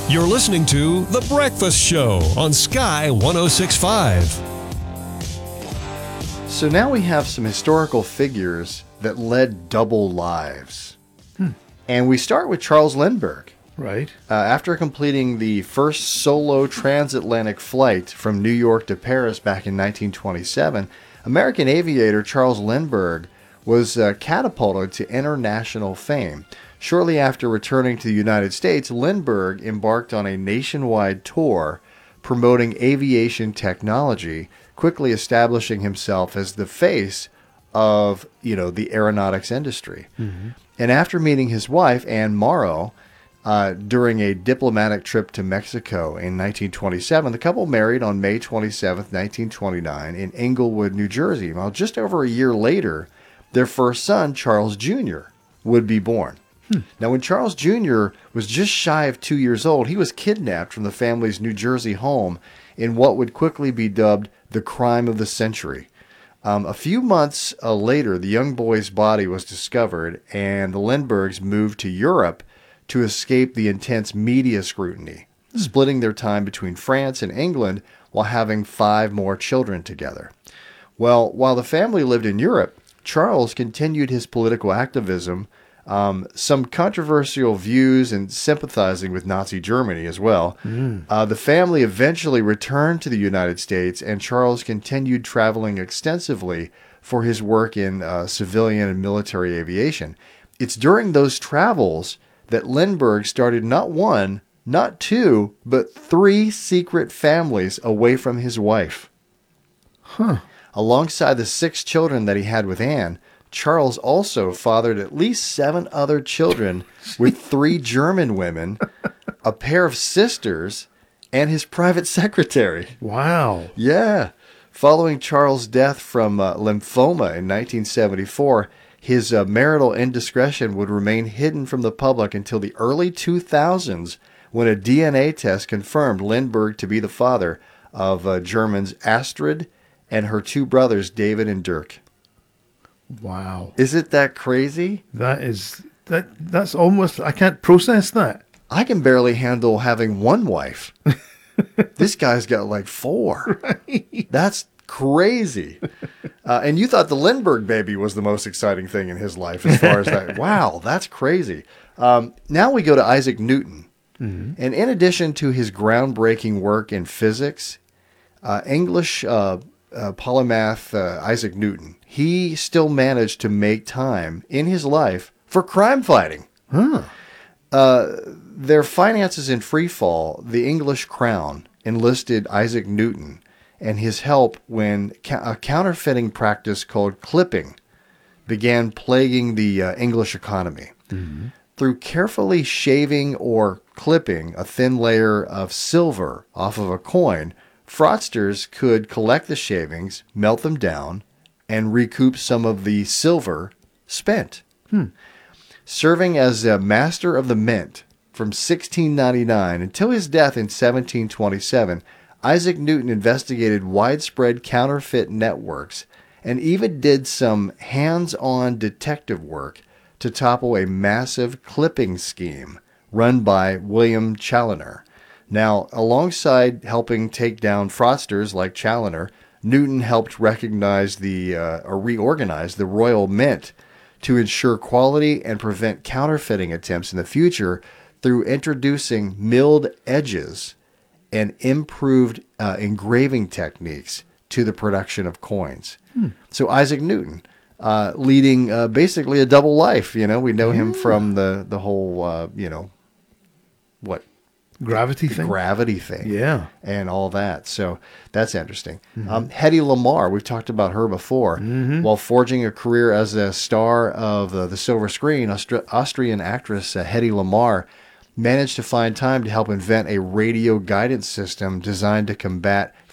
You're listening to The Breakfast Show on Sky 1065. So now we have some historical figures that led double lives. And we start with Charles Lindbergh. Right. After completing the first solo transatlantic flight from New York to Paris back in 1927, American aviator Charles Lindbergh was catapulted to international fame. Shortly after returning to the United States, Lindbergh embarked on a nationwide tour promoting aviation technology, quickly establishing himself as the face of, the aeronautics industry. And after meeting his wife, Anne Morrow, during a diplomatic trip to Mexico in 1927, the couple married on May 27, 1929, in Englewood, New Jersey. Well, just over a year later, their first son, Charles Jr., would be born. Now, when Charles Jr. was just shy of 2 years old, he was kidnapped from the family's New Jersey home in what would quickly be dubbed the crime of the century. A few months later, the young boy's body was discovered, and the Lindberghs moved to Europe to escape the intense media scrutiny, splitting their time between France and England while having 5 more children together. Well, while the family lived in Europe, Charles continued his political activism, some controversial views, and sympathizing with Nazi Germany as well. The family eventually returned to the United States, and Charles continued traveling extensively for his work in civilian and military aviation. It's during those travels that Lindbergh started not 1, not 2, but 3 secret families away from his wife. Alongside the 6 children that he had with Anne, Charles also fathered at least 7 other children with 3 German women, a pair of sisters, and his private secretary. Wow. Yeah. Following Charles' death from lymphoma in 1974, his marital indiscretion would remain hidden from the public until the early 2000s, when a DNA test confirmed Lindbergh to be the father of Germans Astrid and her 2 brothers, David and Dirk. Wow. Is it that crazy? That's almost, I can't process that. I can barely handle having 1 wife. This guy's got like 4. Right. That's crazy. And you thought the Lindbergh baby was the most exciting thing in his life as far as that. Wow, that's crazy. Now we go to Isaac Newton. And in addition to his groundbreaking work in physics, English polymath Isaac Newton, he still managed to make time in his life for crime fighting. Their finances in free fall, the English crown enlisted Isaac Newton and his help when a counterfeiting practice called clipping began plaguing the English economy. Through carefully shaving or clipping a thin layer of silver off of a coin, fraudsters could collect the shavings, melt them down, and recoup some of the silver spent. Serving as a master of the mint from 1699 until his death in 1727, Isaac Newton investigated widespread counterfeit networks and even did some hands-on detective work to topple a massive clipping scheme run by William Chaloner. Now, alongside helping take down fraudsters like Chaloner, Newton helped reorganize the Royal Mint to ensure quality and prevent counterfeiting attempts in the future through introducing milled edges and improved engraving techniques to the production of coins. So Isaac Newton, leading basically a double life. We know him from the whole, Gravity thing? Gravity thing. Yeah. And all that. So that's interesting. Hedy Lamarr, we've talked about her before. While forging a career as a star of the silver screen, Austrian actress Hedy Lamarr managed to find time to help invent a radio guidance system designed to combat